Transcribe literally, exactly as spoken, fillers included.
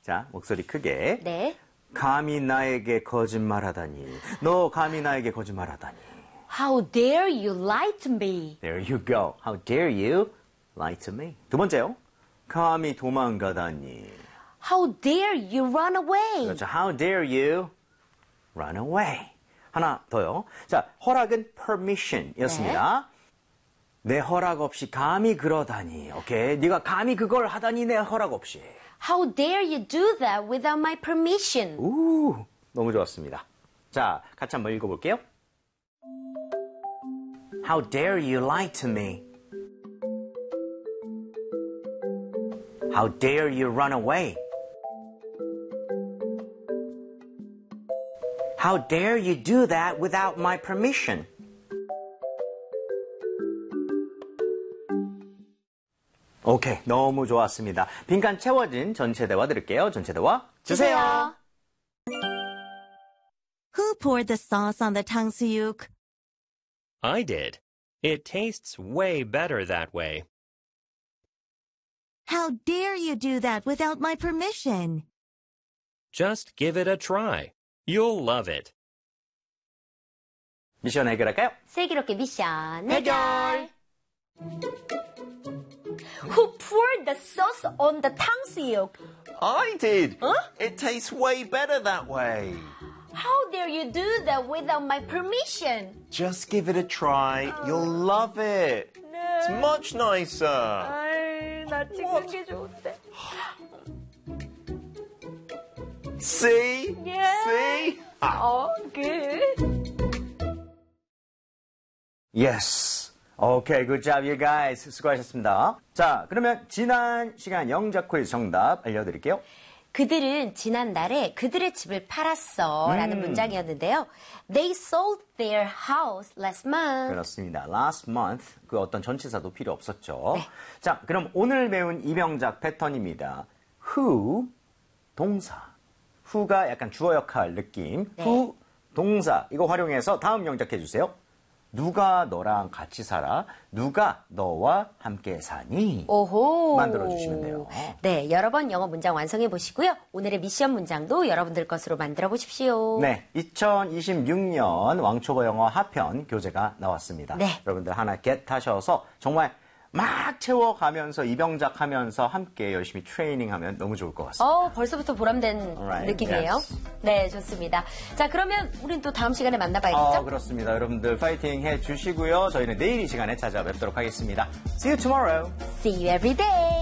자, 목소리 크게. 네. 감히 나에게 거짓말하다니. 너 감히 나에게 거짓말하다니. How dare you lie to me? There you go. How dare you lie to me? 두 번째요. 감히 도망가다니. How dare you run away? 그렇죠. How dare you run away? 하나 더요. 자, 허락은 permission이었습니다. 네. 내 허락 없이 감히 그러다니. 오케이. 네가 감히 그걸 하다니 내 허락 없이. How dare you do that without my permission? 우, 너무 좋았습니다. 자, 같이 한번 읽어볼게요. How dare you lie to me? How dare you run away? How dare you do that without my permission? 오케이, 너무 좋았습니다. 빈칸 채워진 전체 대화 들을게요. 전체 대화 주세요. Who poured the sauce on the 탕수육? I did. It tastes way better that way. How dare you do that without my permission? Just give it a try. You'll love it. 미션 해결할까요? 슬기롭게 미션 해결! 해결! Who poured the sauce on the 탕수육? I did. Huh? It tastes way better that way. How dare you do that without my permission? Just give it a try. You'll love it. It's much nicer. 아이, 나 찍는 게 좋은데. See? Yeah. See? 어, good. Yes. 오케이, good job, you guys. 수고하셨습니다. 자, 그러면 지난 시간 영작 퀴즈 정답 알려드릴게요. 그들은 지난달에 그들의 집을 팔았어 라는 문장이었는데요. They sold their house last month. 그렇습니다. Last month, 그 어떤 전치사도 필요 없었죠. 네. 자, 그럼 오늘 배운 이병작 패턴입니다. who, 동사. who가 약간 주어 역할 느낌. 네. who, 동사. 이거 활용해서 다음 영작해 주세요. 누가 너랑 같이 살아? 누가 너와 함께 사니? 오호. 만들어주시면 돼요. 네, 여러 번 영어 문장 완성해 보시고요. 오늘의 미션 문장도 여러분들 것으로 만들어 보십시오. 네, 이천이십육 년 왕초보 영어 하편 교재가 나왔습니다. 네. 여러분들 하나 겟하셔서 정말 막 채워가면서 이병작 하면서 함께 열심히 트레이닝하면 너무 좋을 것 같습니다. 어, 벌써부터 보람된 Alright, 느낌이에요. yes. 네, 좋습니다. 자, 그러면 우린 또 다음 시간에 만나봐야겠죠? 어, 그렇습니다. 여러분들 파이팅 해주시고요. 저희는 내일 이 시간에 찾아뵙도록 하겠습니다. See you tomorrow. See you every day.